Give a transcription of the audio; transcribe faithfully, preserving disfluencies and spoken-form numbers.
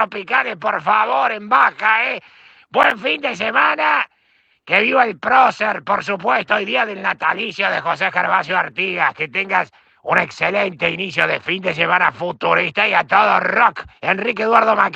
tropicales, por favor, en baja, ¿eh? Buen fin de semana. Que viva el prócer, por supuesto, hoy día del natalicio de José Gervasio Artigas. Que tengas un excelente inicio de fin de semana futurista y a todo rock. Enrique Eduardo Maqueda.